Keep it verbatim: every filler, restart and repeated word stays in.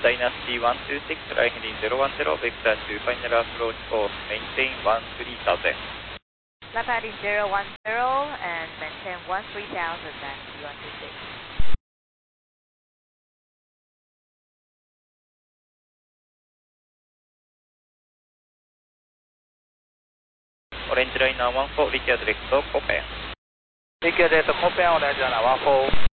Dynasty one two six, fly heading zero one zero, vector to final approach course, maintain one three thousand. Left heading zero one zero and maintain one three thousand, Dynasty one two six. Orange liner one four, Richard Recto, copy. Richard Recto, copy, Orange liner one four.